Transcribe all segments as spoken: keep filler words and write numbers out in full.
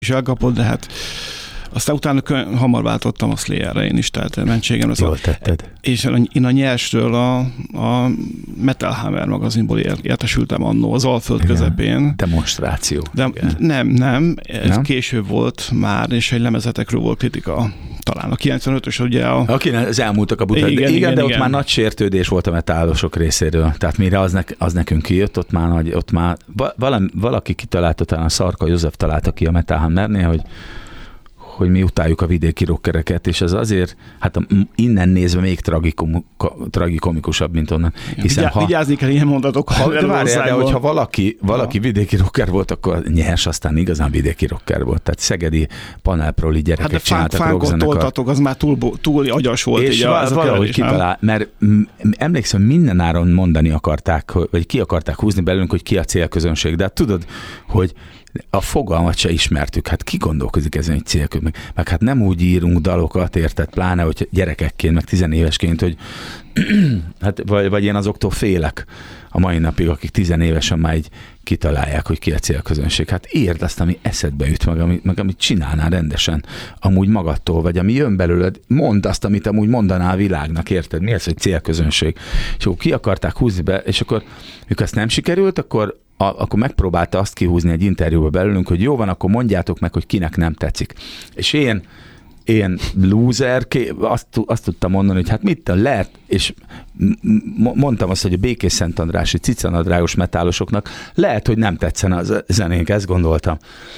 is elkapott, de hát aztán utána kö- hamar váltottam a Slayerre én is, tehát mentségem lesz. Jól tetted. És én a nyersről a, a Metal Hammer magazinból értesültem annó, az Alföld közepén. Demonstráció. De igen. nem, nem, ez nem? Később volt már, és egy lemezetekről volt kritika. Talán a kilencvenötös, ugye a... Aki az elmúltak a bután. Igen, igen, igen, de ott igen. Már nagy sértődés volt a metálosok részéről. Tehát mire az, ne, az nekünk kijött, ott már, nagy, ott már valami, valaki kitalálta, talán a Szarka József találta ki a Metal Hammernél, hogy hogy mi utáljuk a vidéki rockereket, és ez azért, hát innen nézve még tragikom, tragikomikusabb, mint onnan. Hiszen Vigyá, ha, vigyázni kell ilyen mondatokkal. Ha, de várjál, de hogyha valaki, valaki ja. vidéki rocker volt, akkor nyers, aztán igazán vidéki rocker volt. Tehát szegedi panelproli gyerekek hát csináltak rockzenekar. Hát de fánkot toltatok, az már túl, túl agyas volt. És így val- valahogy kitalál, mert emlékszem, mindenáron mondani akarták, vagy ki akarták húzni belőlünk, hogy ki a célközönség, de hát tudod, hogy a fogalmat se ismertük. Hát ki gondolkozik ezen egy célközönség? Meg, meg hát nem úgy írunk dalokat, érted, pláne, hogy gyerekekként, meg tizenévesként, hogy hát, vagy, vagy én azoktól félek a mai napig, akik tizenévesen már így kitalálják, hogy ki a célközönség. Hát írd azt, ami eszedbe jut, meg, ami, meg amit csinálnál rendesen, amúgy magadtól, vagy ami jön belőled, mondd azt, amit amúgy mondanál a világnak, érted? Mi az, hogy célközönség? És akkor ki akarták húzni be, és akkor, mikor ezt nem sikerült, akkor A, akkor megpróbálta azt kihúzni egy interjúba belőlünk, hogy jó van, akkor mondjátok meg, hogy kinek nem tetszik. És én, én loser, azt, azt tudtam mondani, hogy hát mit lehet, és mondtam azt, hogy a Békés Szentandrási cicanadrágos metálosoknak lehet, hogy nem tetszene a zenénk, ezt gondoltam.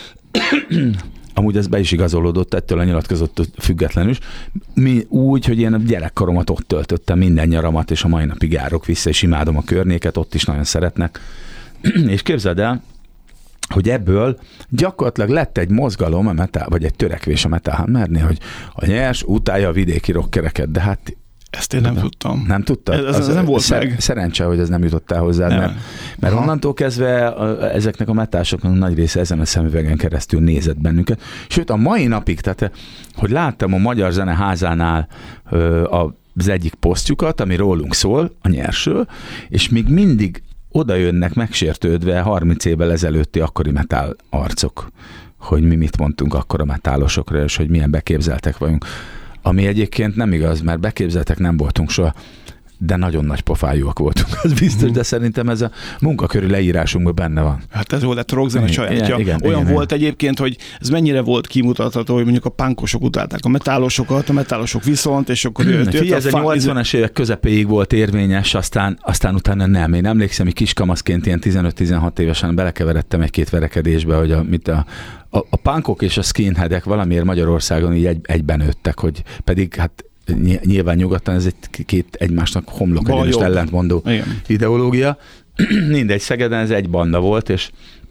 Amúgy ez be is igazolódott ettől a nyilatkozott függetlenül. Mi úgy, hogy én a gyerekkoromat ott töltöttem, minden nyaramat, és a mai napig járok vissza, és imádom a környéket, ott is nagyon szeretnek. És képzeld el, hogy ebből gyakorlatilag lett egy mozgalom, a metal, vagy egy törekvés a Metal Hammernél, hogy a nyers utálja a vidéki rockereket, de hát ezt én nem tudtam. Nem tudtad? Ez, ez az nem volt szer- meg. Szerencse, hogy ez nem jutottál hozzád, nem. mert, mert onnantól kezdve a, ezeknek a metásoknak nagy része ezen a szemüvegen keresztül nézett bennünket. Sőt, a mai napig, tehát hogy láttam a Magyar Zeneházánál az egyik posztjukat, ami rólunk szól, a nyersről, és még mindig oda jönnek megsértődve harminc évvel ezelőtti akkori metál arcok, hogy mi mit mondtunk akkor a metálosokra, és hogy milyen beképzeltek vagyunk. Ami egyébként nem igaz, mert beképzeltek nem voltunk soha, de nagyon nagy pofájúak voltunk, az biztos, de szerintem ez a munkaköri leírásunkban benne van. Hát ez volt a rockzene sajátja. Igen, Olyan igen, volt igen. egyébként, hogy ez mennyire volt kimutatható, hogy mondjuk a punkosok utálták a metálosokat, a metálosok viszont, és akkor jött, jött Figyelj, ez a nyolcvanas évek közepéig volt érvényes, aztán, aztán utána nem. Én emlékszem, hogy kiskamaszként ilyen tizenöt-tizenhat évesen belekeveredtem egy-két verekedésbe, hogy a, mit a, a, a punkok és a skinheadek valamiért Magyarországon így egy, egyben nőttek, hogy pedig hát nyilván nyugodtan ez egy két egymásnak homlok egyenest ellentmondó igen. ideológia. Mindegy, Szegeden ez egy banda volt, és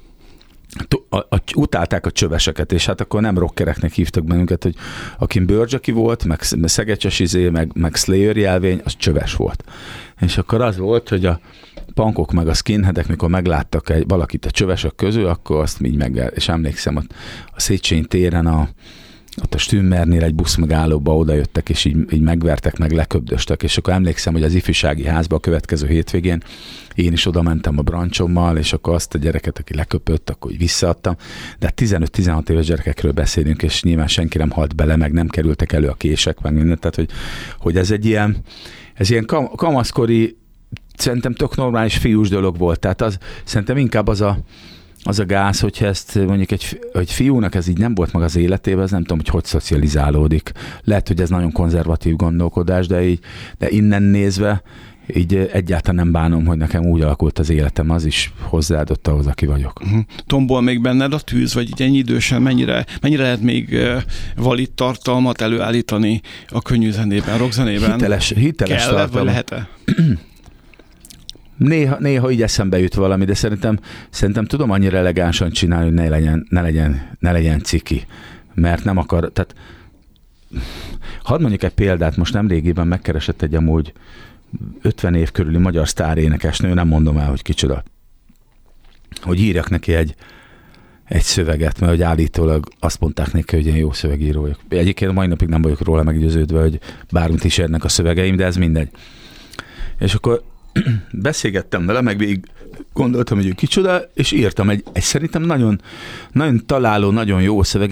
a, a, utálták a csöveseket, és hát akkor nem rockereknek hívtak bennünket, hogy akin Bőrgyaki volt, meg Szegecses izé, meg, meg Slayer jelvény, az csöves volt. És akkor az volt, hogy a punkok meg a skinheadek, mikor megláttak egy, valakit a csövesek közül, akkor azt így meg, és emlékszem, ott a Széchenyi téren a ott a Stümmernél egy buszmegállóba odajöttek, és így, így megvertek, meg leköbdöstek, és akkor emlékszem, hogy az ifjúsági házba a következő hétvégén én is oda mentem a brancsommal, és akkor azt a gyereket, aki leköpött, akkor így visszaadtam. De tizenöt-tizenhat éves gyerekekről beszélünk, és nyilván senki nem halt bele, meg nem kerültek elő a kések, meg mindent. Tehát, hogy, hogy ez egy ilyen, ez ilyen kam- kamaszkori, szerintem tök normális fiús dolog volt. Tehát az, szerintem inkább az a az a gáz, hogyha ezt mondjuk egy, egy fiúnak ez így nem volt meg az életében, az nem tudom, hogy hogy szocializálódik. Lehet, hogy ez nagyon konzervatív gondolkodás, de, így, de innen nézve így egyáltalán nem bánom, hogy nekem úgy alakult az életem, az is hozzáadott ahhoz, aki vagyok. Uh-huh. Tombol még benned a tűz, vagy így ennyi idősen mennyire, mennyire lehet még valid tartalmat előállítani a könnyű zenében, rockzenében? Hiteles, hiteles kell, vagy lehet-e? Néha, néha így eszembe jut valami, de szerintem, szerintem tudom annyira elegánsan csinálni, hogy ne legyen, ne legyen, ne legyen ciki, mert nem akar, tehát hadd mondjuk egy példát, most nem régiben megkeresett egy amúgy ötven év körüli magyar sztárénekesnő, nem mondom el, hogy kicsoda, hogy írjak neki egy, egy szöveget, mert hogy állítólag azt mondták neki, hogy én jó szövegíró vagyok. Egyébként mai napig nem vagyok róla meggyőződve, hogy bármit is érnek a szövegeim, de ez mindegy. És akkor beszélgettem vele, meg végig gondoltam, hogy ő kicsoda, és írtam egy, egy szerintem nagyon, nagyon találó, nagyon jó szöveget,